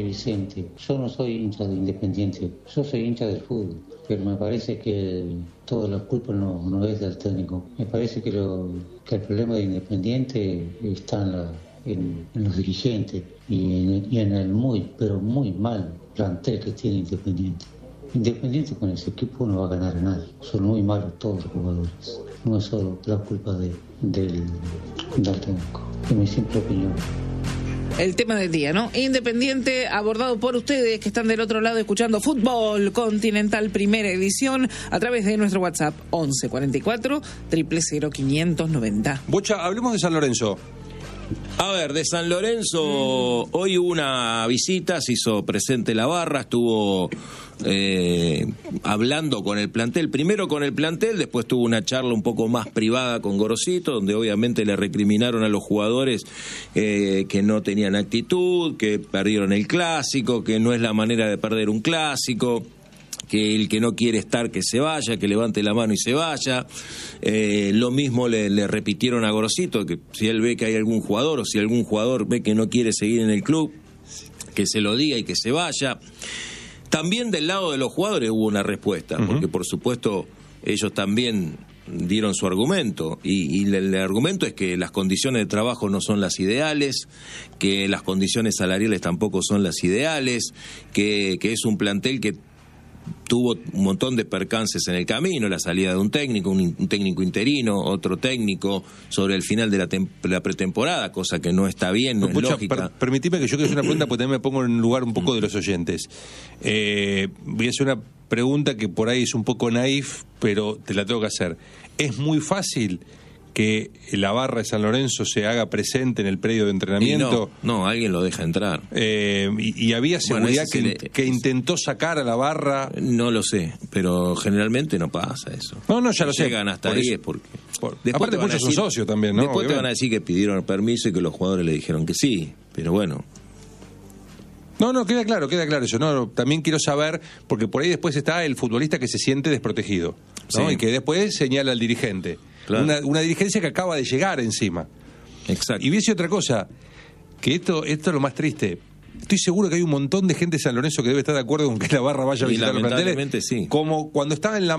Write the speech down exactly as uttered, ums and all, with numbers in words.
Vicente. Yo no soy hincha de Independiente, yo soy hincha del fútbol, pero me parece que toda la culpa no, no es del técnico. Me parece que, lo, que el problema de Independiente está en, la, en, en los dirigentes y en, y en el muy, pero muy mal plantel que tiene Independiente. Independiente con ese equipo no va a ganar a nadie. Son muy malos todos los jugadores. No es solo la culpa de, del, del técnico. Es mi simple opinión. El tema del día, ¿no? Independiente, abordado por ustedes que están del otro lado escuchando Fútbol Continental Primera Edición a través de nuestro WhatsApp once cuarenta y cuatro, cero cero cero, quinientos noventa. Bocha, hablemos de San Lorenzo. A ver, de San Lorenzo, mm. hoy hubo una visita, se hizo presente la barra, estuvo eh, hablando con el plantel, primero con el plantel, después tuvo una charla un poco más privada con Gorosito, donde obviamente le recriminaron a los jugadores eh, que no tenían actitud, que perdieron el clásico, que no es la manera de perder un clásico, que el que no quiere estar que se vaya, que levante la mano y se vaya. Eh, lo mismo le, le repitieron a Gorosito, que si él ve que hay algún jugador o si algún jugador ve que no quiere seguir en el club, que se lo diga y que se vaya. También del lado de los jugadores hubo una respuesta, uh-huh. porque por supuesto ellos también dieron su argumento y, y el, el argumento es que las condiciones de trabajo no son las ideales, que las condiciones salariales tampoco son las ideales, que, que es un plantel que tuvo un montón de percances en el camino, la salida de un técnico, un, un técnico interino, otro técnico sobre el final de la, tem- la pretemporada, cosa que no está bien, no es Pucha, lógica. Per- permitime que yo quiero hacer una pregunta porque también me pongo en lugar un poco de los oyentes. Eh, voy a hacer una pregunta que por ahí es un poco naif, pero te la tengo que hacer. ¿Es muy fácil que la barra de San Lorenzo se haga presente en el predio de entrenamiento? No, no, alguien lo deja entrar. Eh, y, y había seguridad bueno, que, le, que intentó sacar a la barra. No lo sé, pero generalmente no pasa eso. No, no, ya lo sé. Llegan hasta ahí es porque... Por, aparte muchos son socios también, ¿no? Después obviamente te van a decir que pidieron permiso y que los jugadores le dijeron que sí, pero bueno... No, no, queda claro, queda claro eso. No, también quiero saber, porque por ahí después está el futbolista que se siente desprotegido, ¿no? Sí. Y que después señala al dirigente. Claro. Una, una dirigencia que acaba de llegar encima. Exacto. Y viese otra cosa, que esto, esto es lo más triste. Estoy seguro que hay un montón de gente de San Lorenzo que debe estar de acuerdo con que la barra vaya a visitar los planteles. Sí. Como cuando estaba en la